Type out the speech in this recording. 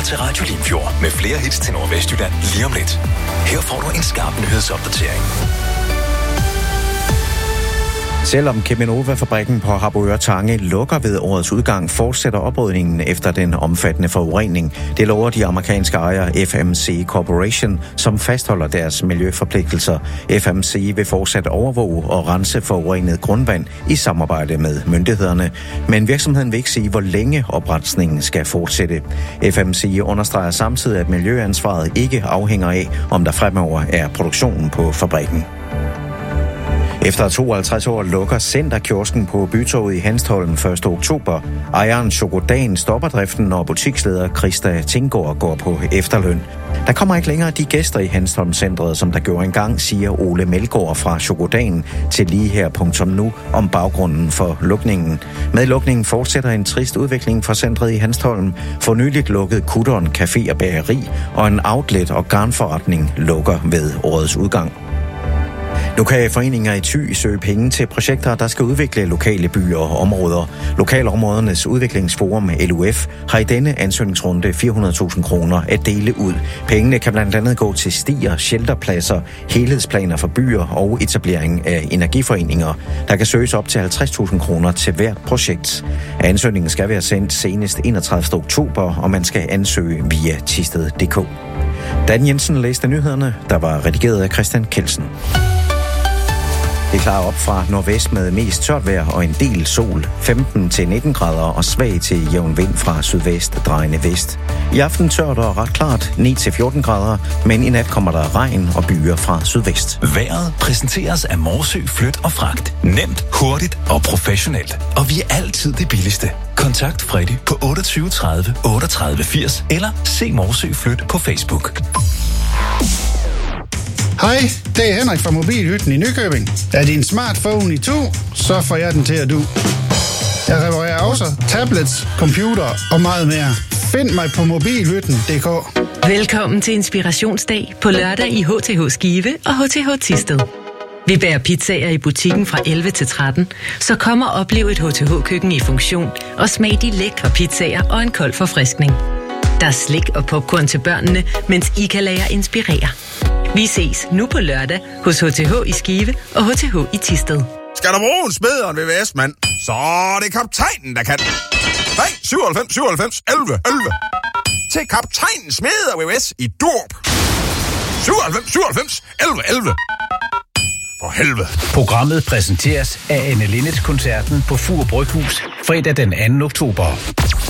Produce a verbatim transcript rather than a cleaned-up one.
lytter til Radio Limfjord med flere hits til Nordvestjylland lige om lidt. Her får du en skarp nyhedsopdatering. Selvom Cheminova-fabrikken på Harboøre Tange lukker ved årets udgang, fortsætter oprydningen efter den omfattende forurening. Det lover de amerikanske ejere F M C Corporation, som fastholder deres miljøforpligtelser. F M C vil fortsat overvåge og rense forurenet grundvand i samarbejde med myndighederne. Men virksomheden vil ikke sige, hvor længe oprensningen skal fortsætte. F M C understreger samtidig, at miljøansvaret ikke afhænger af, om der fremover er produktionen på fabrikken. Efter tooghalvtreds år lukker Centerkiosken på Bytorvet i Hanstholm første oktober. Ejeren Chokodan stopper driften, når butiksleder Christa Tinggaard går på efterløn. Der kommer ikke længere de gæster i Hanstholm-centret, som der gjorde engang, siger Ole Melgaard fra Chokodan til lige her punktum nu om baggrunden for lukningen. Med lukningen fortsætter en trist udvikling for centret i Hanstholm. For nyligt lukkede Kutteren Café og Bageri, og en outlet- og garnforretning lukker ved årets udgang. Nu kan foreninger i Thy søge penge til projekter, der skal udvikle lokale byer og områder. Lokalområdernes udviklingsforum, L U F, har i denne ansøgningsrunde fire hundrede tusind kroner at dele ud. Pengene kan blandt andet gå til stier, shelterpladser, helhedsplaner for byer og etablering af energiforeninger. Der kan søges op til halvtreds tusind kroner til hvert projekt. Ansøgningen skal være sendt senest enogtredivte oktober, og man skal ansøge via Thisted punktum d k. Dan Jensen læste nyhederne, der var redigeret af Christian Kelsen. Det er klar op fra nordvest med mest tørt vejr og en del sol. femten til nitten grader og svag til jævn vind fra sydvest drejende vest. I aften tørt og ret klart ni til fjorten grader, men i nat kommer der regn og byer fra sydvest. Vejret præsenteres af Morsø Flyt og Fragt. Nemt, hurtigt og professionelt. Og vi er altid det billigste. Kontakt Freddy på otteogtyve tredive otteogtredive firs eller se Morsø Flyt på Facebook. Hej, det er Henrik fra Mobilhytten i Nykøbing. Er din smartphone i to, så får jeg den til at du. Jeg reparerer også tablets, computer og meget mere. Find mig på mobilhytten punktum d k. Velkommen til Inspirationsdag på lørdag i H T H Skive og H T H Thisted. Vi bærer pizzaer i butikken fra elleve til tretten, så kom og oplev et H T H-køkken i funktion og smag de lækre pizzaer og en kold forfriskning. Der er slik og popcorn til børnene, mens I kan lade jer inspirere. Vi ses nu på lørdag hos H T H i Skive og H T H i Thisted. Skal der bruge en smederen V V S, mand? Så er det kaptajnen, der kan. Nej, syvoghalvfems syvoghalvfems elleve elleve. Til kaptajnen smeder V V S i Dorp. syvoghalvfems syvoghalvfems elleve elleve. For helvede. Programmet præsenteres af Anne Linnet koncerten på Fur Bryghus fredag den anden oktober.